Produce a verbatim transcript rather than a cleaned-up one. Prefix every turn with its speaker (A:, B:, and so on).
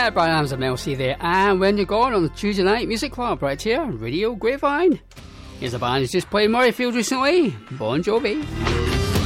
A: Yeah, Brian Adams and Mel C there, and When You're Gone on the Tuesday Night Music Club right here, Radio Grapevine. Here's a band who's just played Murrayfield recently, Bon Jovi.